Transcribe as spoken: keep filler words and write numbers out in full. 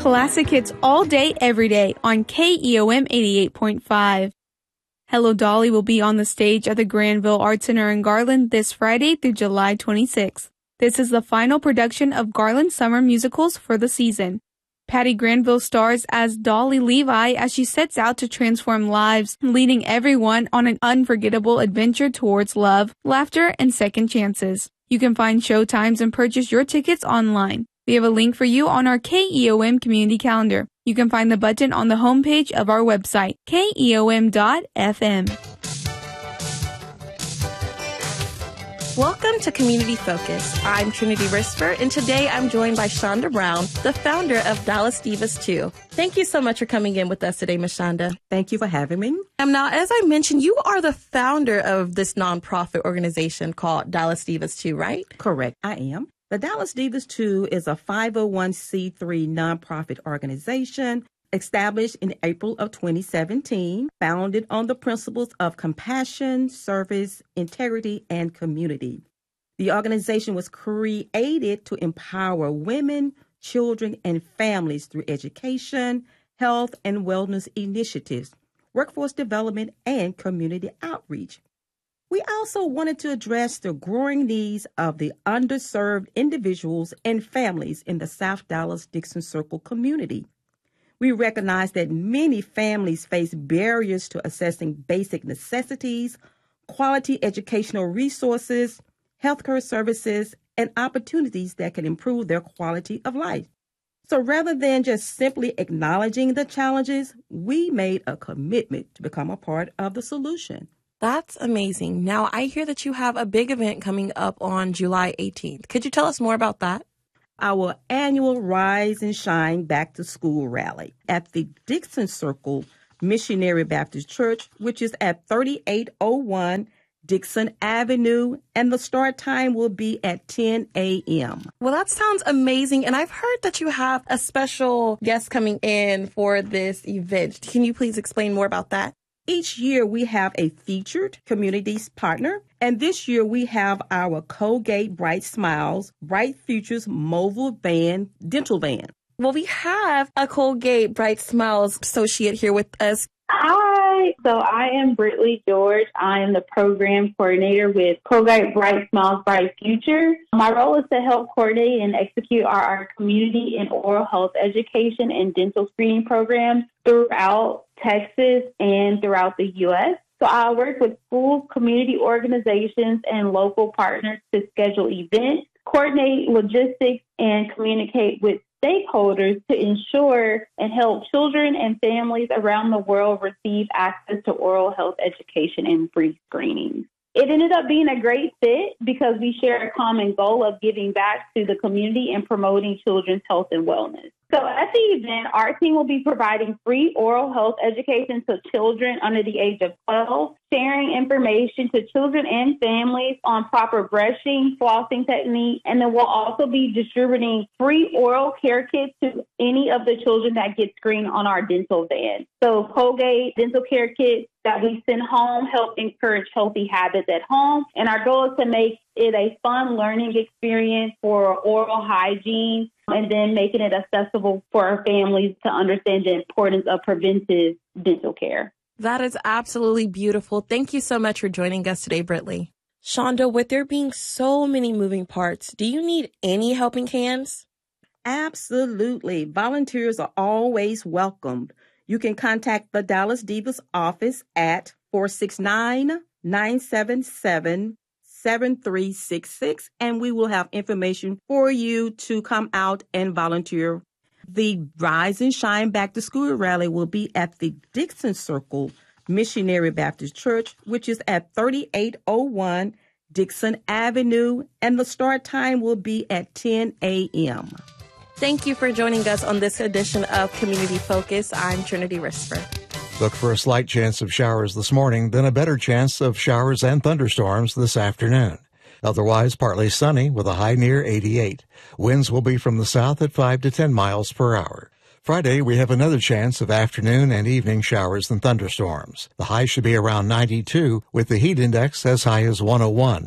Classic hits all day, every day on K E O M eighty-eight point five. Hello Dolly will be on the stage at the Granville Arts Center in Garland this Friday through July twenty-sixth. This is the final production of Garland Summer Musicals for the season. Patty Granville stars as Dolly Levi as she sets out to transform lives, leading everyone on an unforgettable adventure towards love, laughter, and second chances. You can find show times and purchase your tickets online. We have a link for you on our K E O M community calendar. You can find the button on the homepage of our website, K E O M dot F M. Welcome to Community Focus. I'm Trinity Risper, and today I'm joined by Shonda Brown, the founder of Dallas Divas two. Thank you so much for coming in with us today, Miz Shonda. Thank you for having me. Um, now, as I mentioned, you are the founder of this nonprofit organization called Dallas Divas two, right? Correct, I am. The Dallas Divas two is a five oh one c three nonprofit organization established in April of twenty seventeen, founded on the principles of compassion, service, integrity, and community. The organization was created to empower women, children, and families through education, health, and wellness initiatives, workforce development, and community outreach. We also wanted to address the growing needs of the underserved individuals and families in the South Dallas-Dixon Circle community. We recognize that many families face barriers to accessing basic necessities, quality educational resources, healthcare services, and opportunities that can improve their quality of life. So rather than just simply acknowledging the challenges, we made a commitment to become a part of the solution. That's amazing. Now, I hear that you have a big event coming up on July eighteenth. Could you tell us more about that? Our annual Rise and Shine Back to School rally at the Dixon Circle Missionary Baptist Church, which is at thirty-eight oh one Dixon Avenue, and the start time will be at ten a.m. Well, that sounds amazing, and I've heard that you have a special guest coming in for this event. Can you please explain more about that? Each year we have a featured communities partner, and this year we have our Colgate Bright Smiles, Bright Futures mobile van, dental van. Well, we have a Colgate Bright Smiles associate here with us. Hi, so I am Britley George. I am the program coordinator with Colgate Bright Smiles, Bright Future. My role is to help coordinate and execute our, our community and oral health education and dental screening programs throughout Texas and throughout the U S So I work with schools, community organizations, and local partners to schedule events, coordinate logistics, and communicate with stakeholders to ensure and help children and families around the world receive access to oral health education and free screenings. It ended up being a great fit because we share a common goal of giving back to the community and promoting children's health and wellness. So at the event, our team will be providing free oral health education to children under the age of twelve, sharing information to children and families on proper brushing, flossing technique, and then we'll also be distributing free oral care kits to any of the children that get screened on our dental van. So Colgate dental care kits that we send home help encourage healthy habits at home, and our goal is to make it a fun learning experience for oral hygiene, and then making it accessible for our families to understand the importance of preventive dental care. That is absolutely beautiful. Thank you so much for joining us today, Britley. Shonda, with there being so many moving parts, do you need any helping hands? Absolutely. Volunteers are always welcomed. You can contact the Dallas Divas office at four six nine, nine seven seven, seven three six six, and we will have information for you to come out and volunteer. The Rise and Shine Back to School rally will be at the Dixon Circle Missionary Baptist Church, which is at thirty-eight oh one Dixon Avenue, and the start time will be at ten a.m. Thank you for joining us on this edition of Community Focus. I'm Trinity Risper. Look for a slight chance of showers this morning, then a better chance of showers and thunderstorms this afternoon. Otherwise, partly sunny with a high near eighty-eight. Winds will be from the south at five to ten miles per hour. Friday, we have another chance of afternoon and evening showers and thunderstorms. The high should be around ninety-two, with the heat index as high as one oh one.